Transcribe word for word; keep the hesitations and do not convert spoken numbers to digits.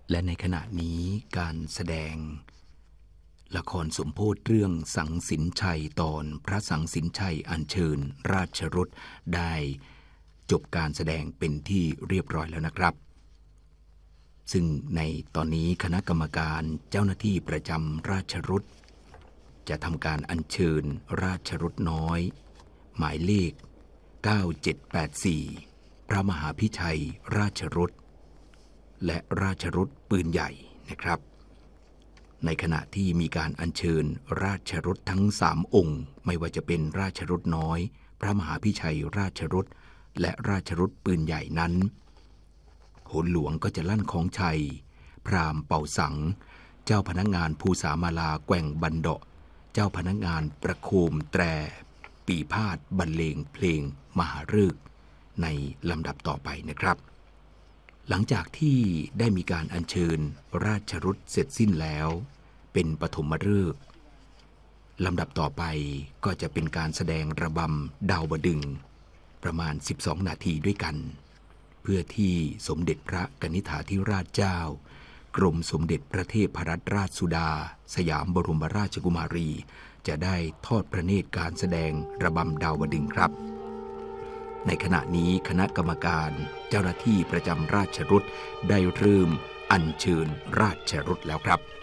และในขณะนี้การแสดงละครสมโภชเรื่องสังสินชัยตอนพระสังสินชัยอัญเชิญราชรถได้จบการแสดงเป็นที่เรียบร้อยแล้วนะครับซึ่งในตอนนี้คณะกรรมการเจ้าหน้าที่ประจำราชรถจะทำการอัญเชิญราชรถน้อยหมายเลขเก้าเจ็ดแปดสี่พระมหาพิชัยราชรถและราชรถปืนใหญ่นะครับในขณะที่มีการอัญเชิญราชรถทั้งสามองค์ไม่ว่าจะเป็นราชรถน้อยพระมหาพิชัยราชรถและราชรถปืนใหญ่นั้นโหนหลวงก็จะลั่นของชัยพราหมณ์เป่าสังเจ้าพนักงานภูษามาลาแกว่งบันเดาะเจ้าพนักงานประโคมแตรปีพาทย์บรรเลงเพลงมหฤกษ์ในลำดับต่อไปนะครับหลังจากที่ได้มีการอัญเชิญราชรถเสร็จสิ้นแล้วเป็นปฐมฤกษ์ลำดับต่อไปก็จะเป็นการแสดงระบำดาวดึงประมาณสิบสองนาทีด้วยกันเพื่อที่สมเด็จพระกนิษฐาธิราชเจ้ากรมสมเด็จพระเทพรัตนราชสุดาสยามบรมราชกุมารีจะได้ทอดพระเนตรการแสดงระบำดาวดึงครับในขณะนี้คณะกรรมการเจ้าหน้าที่ประจำราชรถได้เริ่มอัญเชิญราชรถแล้วครับ